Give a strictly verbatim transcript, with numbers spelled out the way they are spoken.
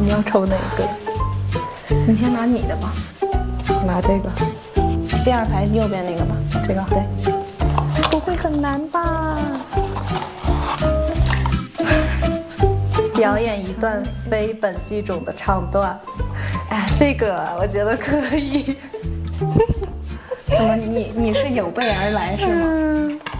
你要抽哪个？ 你先拿你的吧， 拿这个， 第二排右边那个吧。 这个对。 不会很难吧？表演一段非本剧种的唱段。哎，这个我觉得可以。 怎么你你是有备而来是吗？ 嗯，